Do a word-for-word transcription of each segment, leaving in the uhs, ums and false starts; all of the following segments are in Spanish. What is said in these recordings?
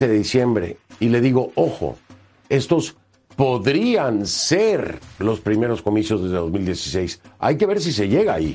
de diciembre y le digo, ojo, estos podrían ser los primeros comicios desde dos mil dieciséis. Hay que ver si se llega ahí.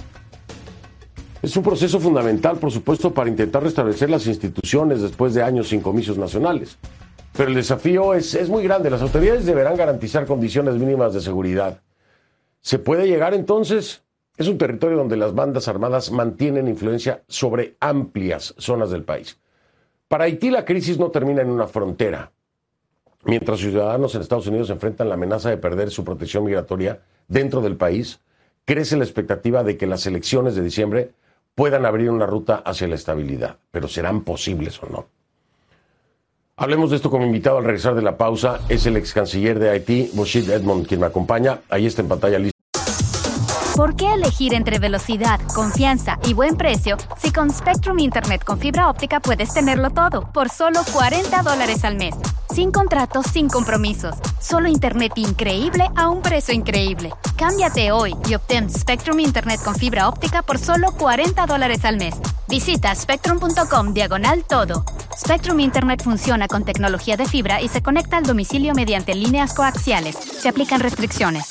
Es un proceso fundamental, por supuesto, para intentar restablecer las instituciones después de años sin comicios nacionales. Pero el desafío es, es muy grande. Las autoridades deberán garantizar condiciones mínimas de seguridad. ¿Se puede llegar entonces? Es un territorio donde las bandas armadas mantienen influencia sobre amplias zonas del país. Para Haití la crisis no termina en una frontera. Mientras ciudadanos en Estados Unidos enfrentan la amenaza de perder su protección migratoria dentro del país, crece la expectativa de que las elecciones de diciembre puedan abrir una ruta hacia la estabilidad. Pero ¿serán posibles o no? Hablemos de esto como invitado al regresar de la pausa. Es el ex canciller de Haití, Moshid Edmond, quien me acompaña. Ahí está en pantalla lista. ¿Por qué elegir entre velocidad, confianza y buen precio si con Spectrum Internet con fibra óptica puedes tenerlo todo por solo cuarenta dólares al mes? Sin contratos, sin compromisos. Solo internet increíble a un precio increíble. Cámbiate hoy y obtén Spectrum Internet con fibra óptica por solo cuarenta dólares al mes. Visita spectrum punto com diagonal todo. Spectrum Internet funciona con tecnología de fibra y se conecta al domicilio mediante líneas coaxiales. Se aplican restricciones.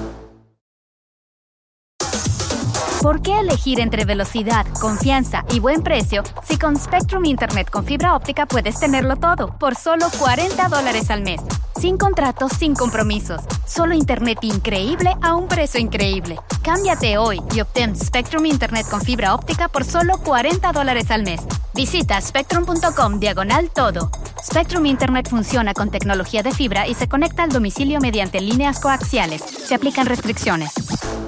¿Por qué elegir entre velocidad, confianza y buen precio si con Spectrum Internet con fibra óptica puedes tenerlo todo por solo cuarenta dólares al mes? Sin contratos, sin compromisos. Solo internet increíble a un precio increíble. Cámbiate hoy y obtén Spectrum Internet con fibra óptica por solo cuarenta dólares al mes. Visita spectrum punto com diagonal todo. Spectrum Internet funciona con tecnología de fibra y se conecta al domicilio mediante líneas coaxiales. Se aplican restricciones.